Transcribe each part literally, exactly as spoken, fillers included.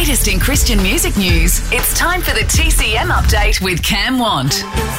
latest in Christian music news, it's time for the T C M Update with Cam Want.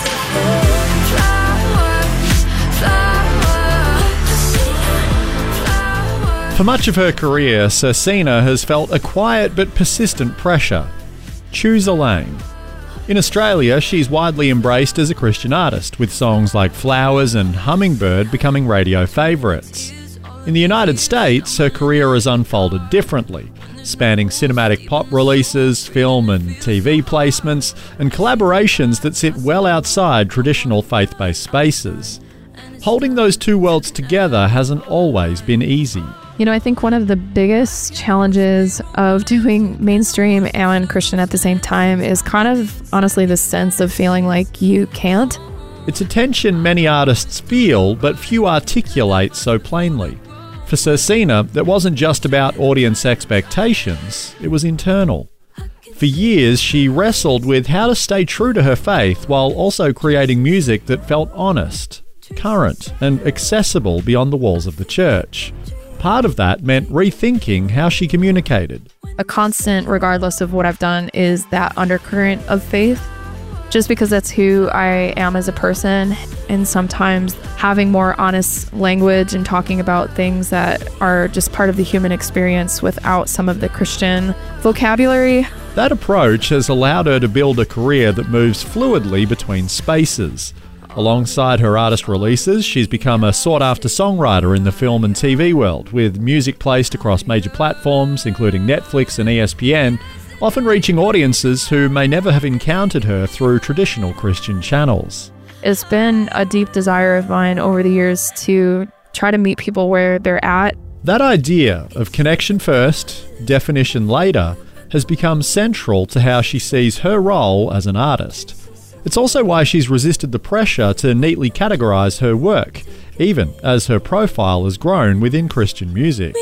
For much of her career, Sirsina has felt a quiet but persistent pressure. Choose a lane. In Australia, she's widely embraced as a Christian artist, with songs like Flowers and Hummingbird becoming radio favourites. In the United States, her career has unfolded differently, spanning cinematic pop releases, film and T V placements, and collaborations that sit well outside traditional faith-based spaces. Holding those two worlds together hasn't always been easy. You know, I think one of the biggest challenges of doing mainstream and Christian at the same time is kind of, honestly, the sense of feeling like you can't. It's a tension many artists feel, but few articulate so plainly. For Sirsina, that wasn't just about audience expectations, it was internal. For years, she wrestled with how to stay true to her faith while also creating music that felt honest, current, and accessible beyond the walls of the church. Part of that meant rethinking how she communicated. A constant, regardless of what I've done, is that undercurrent of faith, just because that's who I am as a person. And sometimes having more honest language and talking about things that are just part of the human experience without some of the Christian vocabulary. That approach has allowed her to build a career that moves fluidly between spaces. Alongside her artist releases, she's become a sought-after songwriter in the film and T V world, with music placed across major platforms, including Netflix and E S P N, often reaching audiences who may never have encountered her through traditional Christian channels. It's been a deep desire of mine over the years to try to meet people where they're at. That idea of connection first, definition later, has become central to how she sees her role as an artist. It's also why she's resisted the pressure to neatly categorise her work, even as her profile has grown within Christian music.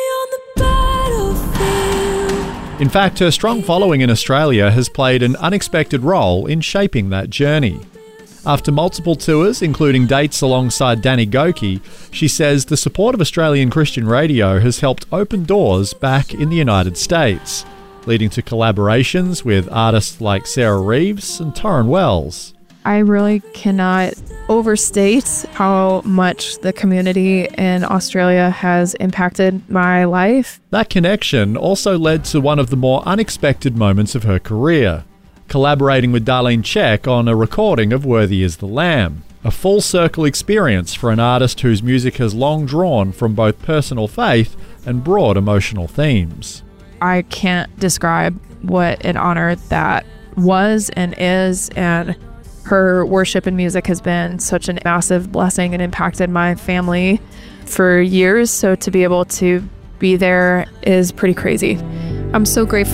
In fact, her strong following in Australia has played an unexpected role in shaping that journey. After multiple tours, including dates alongside Danny Gokey, she says the support of Australian Christian radio has helped open doors back in the United States, leading to collaborations with artists like Sarah Reeves and Torrin Wells. I really cannot overstate how much the community in Australia has impacted my life. That connection also led to one of the more unexpected moments of her career, collaborating with Darlene Zschech on a recording of Worthy is the Lamb, a full-circle experience for an artist whose music has long drawn from both personal faith and broad emotional themes. I can't describe what an honor that was and is, and her worship and music has been such a massive blessing and impacted my family for years, so to be able to be there is pretty crazy. I'm so grateful